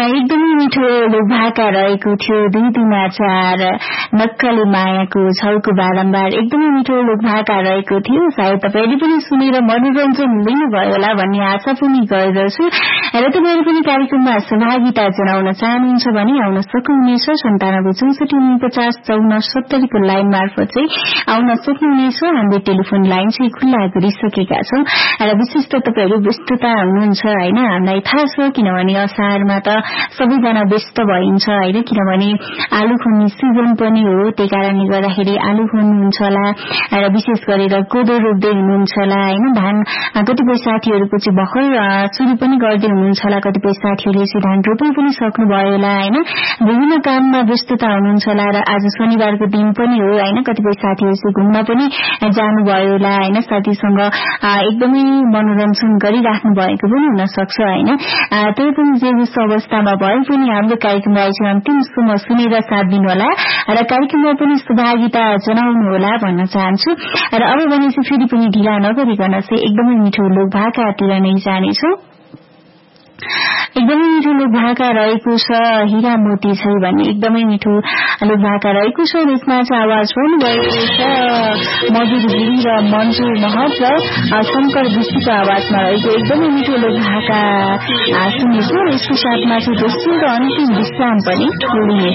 एकदमै मिठो लोकभाका रहेको थियो। दुई दुईमा चार, नक्कली मायाको छौको बारम्बार, एकदमै मिठो लोकभाका रहेको थियो। सायद तपाईले पनि सुनेर मनोरञ्जन लिनुभयो होला भन्ने आशा पनि गर्दछु। र तपाईहरु पनि कार्यक्रममा सहभागिता जनाउन चाहनुहुन्छ भने आउन सक्नुहुनेछ। 9764495470 को लाइन मार्फत चाहिँ आउन सक्नुहुनेछ। हाम्रो टेलिफोन लाइन चाहिँ खुल्ला गरिसकेका छौं र विशेष त तपाईहरु व्यस्तता हुनुहुन्छ हैन, हामीलाई थाहा छ। किनभने असारमा त सबैजना व्यस्त भइन्छ हैन, किनभने आलु खन्ने सिजन पनि हो। त्यही कारणले गर्दाखेरि आलु खन्नुहुन्छ होला र विशेष गरेर कोदो रोप्दै हुनुहुन्छ होला हैन। धान कतिपय साथीहरुको चाहिँ भर्खर सुरु पनि गर्दै हुनुहुन्छ होला, कतिपय साथीहरुले चाहिँ धान रोप्न पनि सक्नुभयो होला हैन। विभिन्न काममा व्यस्तता हुनुहुन्छ होला र आज शनिबारको दिन पनि हो हैन। कतिपय साथीहरु चाहिँ घुम्न पनि जानुभयो होला हैन, साथीसँग एकदमै मनोरञ्जन गरिराख्नु भएको पनि हुन सक्छ हैन। त्यही पनि जे जस्तो अवस्थामा भए पनि हाम्रो कार्यक्रमलाई चाहिँ अन्तिमसम्म सुनेर साथ दिनु होला र कार्यक्रममा पनि सहभागिता जनाउनु होला भन्न चाहन्छु। र अब भने चाहिँ फेरि पनि ढिला नगरिकन चाहिँ एकदमै मिठो लोकभाकातिर नै जानेछौं। एकदमै मिठो लोकभाका रहेको छ, हीरा मोती छै भन्ने एकदमै मिठो लोकभाका रहेको छ। यसमा चाहिँ आवाज गर्नुभएको छ मधुर गिरी र मन्जु महत र शंकर विष्टको आवाजमा रहेको एकदमै मिठो लोकभाका सुनेछौँ। यसको साथमा चाहिँ दोस्रो र अन्तिम विश्राम पनि छोडिनेछ।